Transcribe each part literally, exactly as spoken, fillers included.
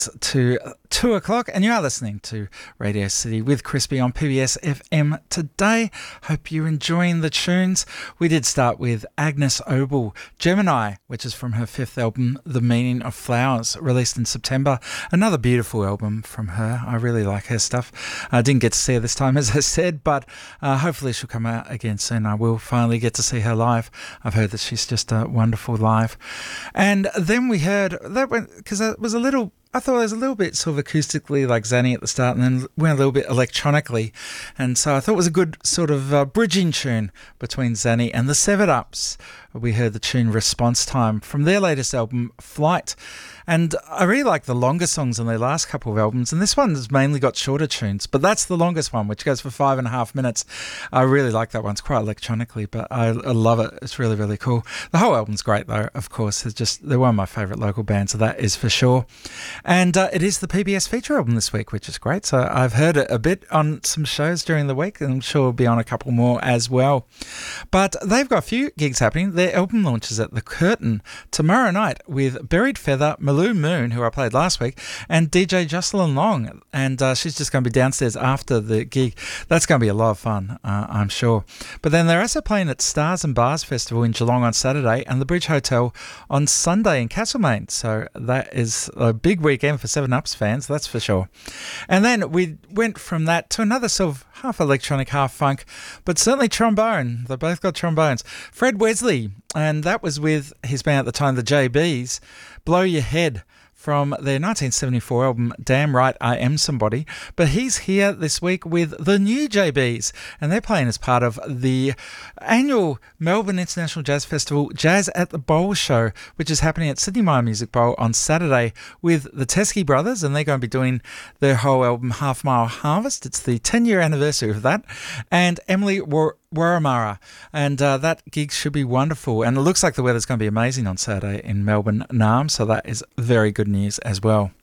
To two o'clock, and you are listening to Radio City with Crispy on P B S F M today. Hope you're enjoying the tunes. We did start with Agnes Obel, Gemini, which is from her fifth album, The Meaning of Flowers, released in September. Another beautiful album from her. I really like her stuff. I didn't get to see her this time, as I said, but uh, hopefully she'll come out again soon. I will finally get to see her live. I've heard that she's just a wonderful live. And then we heard, that went because it was a little I thought it was a little bit sort of acoustically like Zanny at the start, and then went a little bit electronically. And so I thought it was a good sort of uh, bridging tune between Zanny and the Seven Ups. We heard the tune Response Time from their latest album, Flight. And I really like the longer songs on their last couple of albums, and this one has mainly got shorter tunes, but that's the longest one, which goes for five and a half minutes. I really like that one. It's quite electronically, but I, I love it. It's really, really cool. The whole album's great, though, of course. It's just, they're one of my favourite local bands, so that is for sure. And uh, it is the P B S feature album this week, which is great. So I've heard it a bit on some shows during the week, and I'm sure we'll be on a couple more as well. But they've got a few gigs happening. Their album launches at the Curtain tomorrow night with Buried Feather, Malou Moon, who I played last week, and D J Jocelyn Long. And uh, she's just going to be downstairs after the gig. That's going to be a lot of fun, uh, I'm sure. But then they're also playing at Stars and Bars Festival in Geelong on Saturday and the Bridge Hotel on Sunday in Castlemaine. So that is a big weekend for Seven Ups fans, that's for sure. And then we went from that to another sort of half electronic, half funk, but certainly trombone. They both got trombones. Fred Wesley, and that was with his band at the time, the J Bs, Blow Your Head, from their nineteen seventy-four album Damn Right I Am Somebody. But he's here this week with the new J Bs, and they're playing as part of the annual Melbourne International Jazz Festival Jazz at the Bowl show, which is happening at Sydney Myer Music Bowl on Saturday with the Teskey Brothers, and they're going to be doing their whole album Half Mile Harvest. It's the ten-year anniversary of that, and Emily War Warramara, and uh, that gig should be wonderful, and it looks like the weather's going to be amazing on Saturday in Melbourne, Naarm, so that is very good news as well.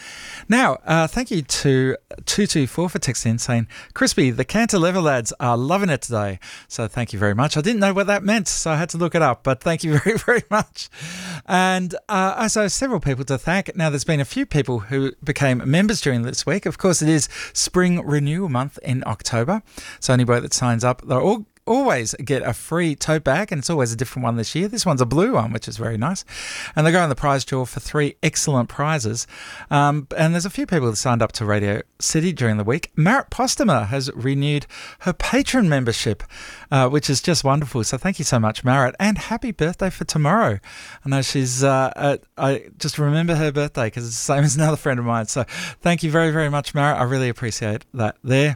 Now, uh, thank you to two two four for texting in saying, Crispy, the Cantor Lever lads are loving it today. So thank you very much. I didn't know what that meant, so I had to look it up, but thank you very, very much. And uh, also several people to thank. Now, there's been a few people who became members during this week. Of course, it is Spring Renewal Month in October, so anybody that signs up, they're all always get a free tote bag, and it's always a different one this year. This one's a blue one, which is very nice. And they go in the prize draw for three excellent prizes. Um, and there's a few people that signed up to Radio City during the week. Marit Postuma has renewed her patron membership, uh, which is just wonderful. So thank you so much, Marit. And happy birthday for tomorrow. I know she's, uh, uh, I just remember her birthday because it's the same as another friend of mine. So thank you very, very much, Marit. I really appreciate that there.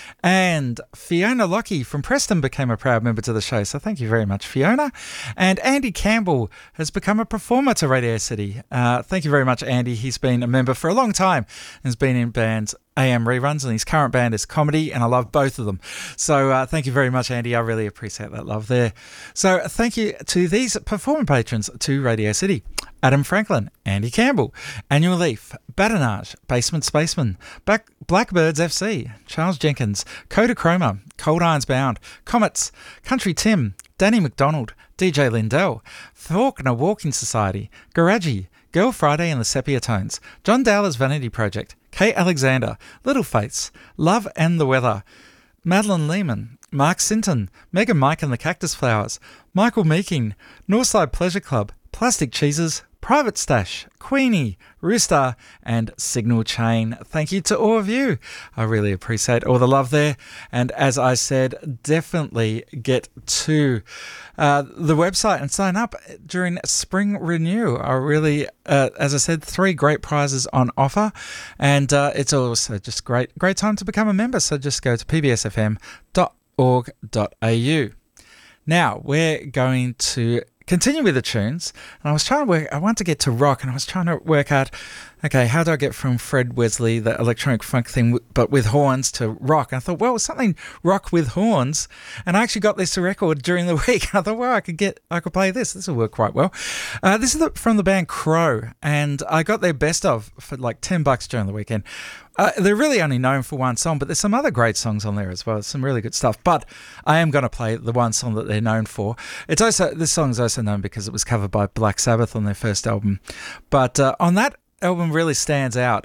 And Fiona Lockie from Preston became a proud member to the show, so thank you very much, Fiona. And Andy Campbell has become a performer to Radio City. Uh, thank you very much, Andy. He's been a member for a long time and has been in bands A M Reruns, and his current band is Comedy, and I love both of them. So uh, thank you very much, Andy. I really appreciate that love there. So thank you to these performer patrons to Radio City. Adam Franklin, Andy Campbell, Annual Leaf, Badinage, Basement Spaceman, Back, Blackbirds F C, Charles Jenkins, Kodachroma, Cold Irons Bound, Comets, Country Tim, Danny McDonald, D J Lindell, Faulkner Walking Society, Garagy, Girl Friday and the Sepia Tones, John Dowler's Vanity Project, Kay Alexander, Little Fates, Love and the Weather, Madeline Lehman, Mark Sinton, Megan Mike and the Cactus Flowers, Michael Meeking, Northside Pleasure Club, Plastic Cheeses, Private Stash, Queenie, Rooster, and Signal Chain. Thank you to all of you. I really appreciate all the love there. And as I said, definitely get to uh, the website and sign up during Spring Renew. I really, uh, as I said, three great prizes on offer. And uh, it's also just great, great time to become a member. So just go to p b s f m dot org dot a u. Now, we're going to continue with the tunes, and I was trying to work, I want to get to rock, and I was trying to work out, okay, how do I get from Fred Wesley, the electronic funk thing, but with horns, to rock? And I thought, well, something rock with horns, and I actually got this record during the week. I thought, well, I could get, I could play this. This will work quite well. Uh, this is the, from the band Crow, and I got their best of for like ten bucks during the weekend. Uh, they're really only known for one song, but there's some other great songs on there as well. Some really good stuff. But I am going to play the one song that they're known for. It's also, this song is also known because it was covered by Black Sabbath on their first album. But uh, on that album really stands out